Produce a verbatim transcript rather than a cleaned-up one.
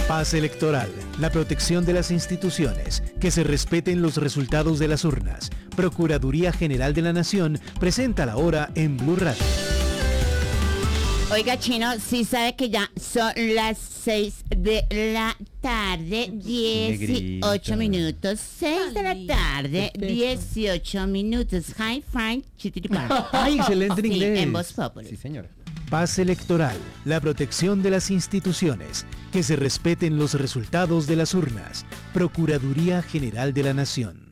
Paz electoral, la protección de las instituciones, que se respeten los resultados de las urnas. Procuraduría General de la Nación presenta la hora en Blue Radio. Oiga, Chino, sí sabe que ya son las seis de la tarde, dieciocho minutos. seis de la tarde, dieciocho minutos. Hi, Frank. Ay, excelente en Sí, inglés. en Voz Populi. Sí, señora. Paz electoral, la protección de las instituciones, que se respeten los resultados de las urnas. Procuraduría General de la Nación.